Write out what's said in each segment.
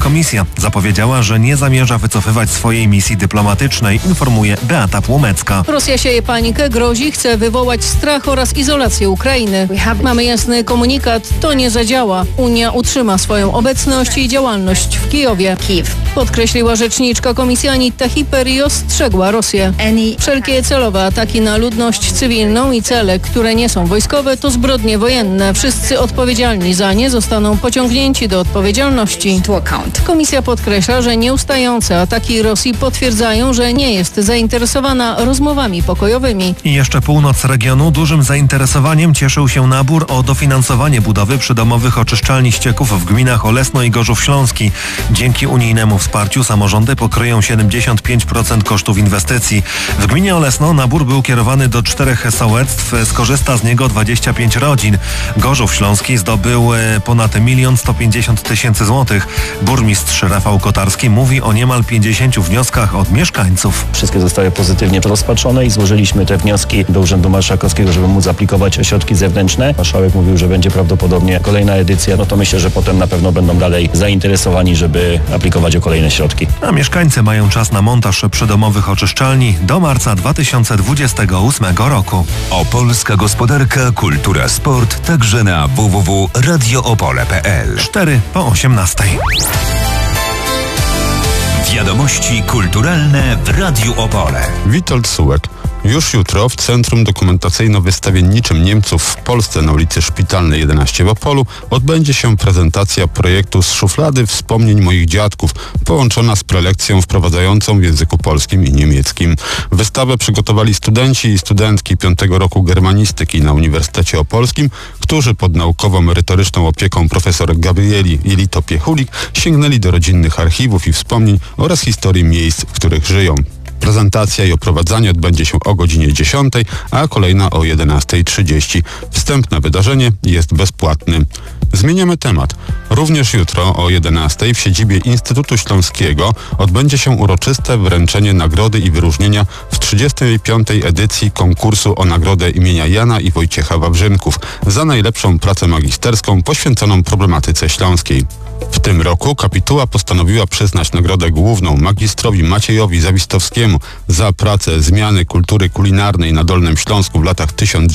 komisja. Zapowiedziała, że nie zamierza wycofywać swojej misji dyplomatycznej, informuje Beata Płomecka. Rosja sieje panikę, grozi, chce wywołać strach oraz izolację Ukrainy. Mamy jasny komunikat, to nie zadziała. Unia utrzyma swoją obecność i działalność w Kijowie. Podkreśliła rzeczniczka komisji Anita Hiper i ostrzegła Rosję. Wszelkie celowe ataki na ludność cywilną i cele, które nie są wojskowe, to zbrodnie wojenne. Wszyscy odpowiedzialni za nie zostaną pociągnięci do odpowiedzialności. Komisja podkreśla, że nieustające ataki Rosji potwierdzają, że nie jest zainteresowana rozmowami pokojowymi. I jeszcze północ regionu dużym zainteresowaniem cieszył się nabór o dofinansowanie budowy przydomowych oczyszczalni ścieków w gminach Olesno i Gorzów Śląski. Dzięki unijnemu wsparciu samorządy pokryją 75% kosztów inwestycji. W gminie Olesno nabór był kierowany do 4 sołectw, skorzysta z niego 25 rodzin. Gorzów Śląski zdobył ponad 1 150 000 złotych. Burmistrz Rafał Kotarski mówi o niemal 50 wnioskach od mieszkańców. Wszystkie zostały pozytywnie rozpatrzone i złożyliśmy te wnioski do Urzędu Marszałkowskiego, żeby móc aplikować o środki zewnętrzne. Marszałek mówił, że będzie prawdopodobnie kolejna edycja, no to myślę, że potem na pewno będą dalej zainteresowani, żeby aplikować o kolejne środki. A mieszkańcy mają czas na montaż przydomowych oczyszczalni do marca 2028 roku. Opolska gospodarka, kultura, sport także na www.radioopole.pl. 4:18. Wiadomości kulturalne w Radiu Opole. Witold Sułek. Już jutro w Centrum Dokumentacyjno-Wystawienniczym Niemców w Polsce na ulicy Szpitalnej 11 w Opolu odbędzie się prezentacja projektu Z szuflady wspomnień moich dziadków, połączona z prelekcją wprowadzającą w języku polskim i niemieckim. Wystawę przygotowali studenci i studentki 5. roku germanistyki na Uniwersytecie Opolskim, którzy pod naukowo-merytoryczną opieką profesor Gabrieli Jelito-Piechulik sięgnęli do rodzinnych archiwów i wspomnień oraz historii miejsc, w których żyją. Prezentacja i oprowadzanie odbędzie się o godzinie 10, a kolejna o 11:30. Wstęp na wydarzenie jest bezpłatny. Zmieniamy temat. Również jutro o 11 w siedzibie Instytutu Śląskiego odbędzie się uroczyste wręczenie nagrody i wyróżnienia w 35. edycji konkursu o nagrodę imienia Jana i Wojciecha Wawrzynków za najlepszą pracę magisterską poświęconą problematyce śląskiej. W tym roku kapituła postanowiła przyznać nagrodę główną magistrowi Maciejowi Zawistowskiemu za pracę Zmiany kultury kulinarnej na Dolnym Śląsku w latach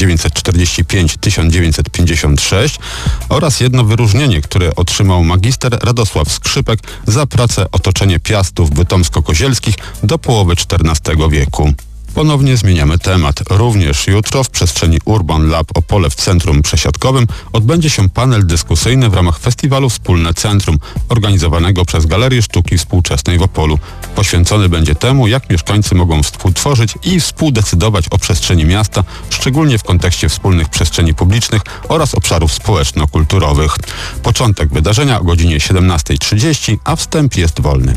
1945-1956 oraz jedno wyróżnienie, które otrzymał magister Radosław Skrzypek za pracę Otoczenie Piastów Bytomsko-Kozielskich do połowy XIV wieku. Ponownie zmieniamy temat. Również jutro w przestrzeni Urban Lab Opole w Centrum Przesiadkowym odbędzie się panel dyskusyjny w ramach festiwalu Wspólne Centrum, organizowanego przez Galerię Sztuki Współczesnej w Opolu. Poświęcony będzie temu, jak mieszkańcy mogą współtworzyć i współdecydować o przestrzeni miasta, szczególnie w kontekście wspólnych przestrzeni publicznych oraz obszarów społeczno-kulturowych. Początek wydarzenia o godzinie 17:30, a wstęp jest wolny.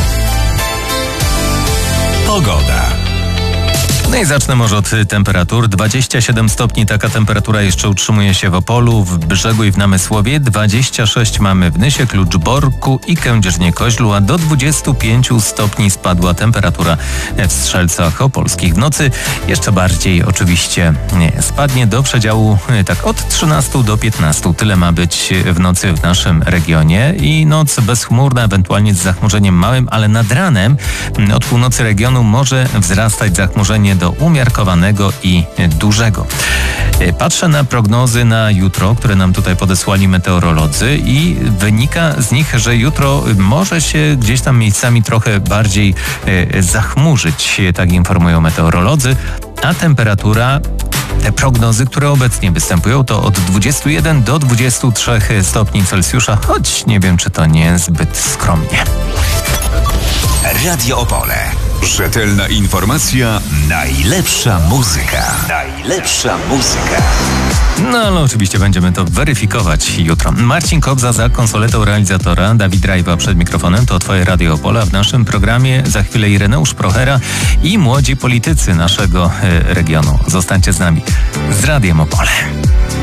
Pogoda. No i zacznę może od temperatur. 27 stopni taka temperatura jeszcze utrzymuje się w Opolu, w Brzegu i w Namysłowie. 26 mamy w Nysie, Kluczborku i Kędzierzynie-Koźlu, a do 25 stopni spadła temperatura w Strzelcach Opolskich. W nocy jeszcze bardziej oczywiście spadnie do przedziału tak od 13 do 15. Tyle ma być w nocy w naszym regionie i noc bezchmurna, ewentualnie z zachmurzeniem małym, ale nad ranem od północy regionu może wzrastać zachmurzenie do umiarkowanego i dużego. Patrzę na prognozy na jutro, które nam tutaj podesłali meteorolodzy i wynika z nich, że jutro może się gdzieś tam miejscami trochę bardziej zachmurzyć, tak informują meteorolodzy, a temperatura, te prognozy, które obecnie występują, to od 21 do 23 stopni Celsjusza, choć nie wiem, czy to nie zbyt skromnie. Radio Opole. Rzetelna informacja, najlepsza muzyka. Najlepsza muzyka. No ale oczywiście będziemy to weryfikować jutro. Marcin Kobza za konsoletą realizatora, Dawid Rajwa przed mikrofonem, to Twoje Radio Opole. A w naszym programie za chwilę Ireneusz Prochera i młodzi politycy naszego regionu. Zostańcie z nami, z Radiem Opole.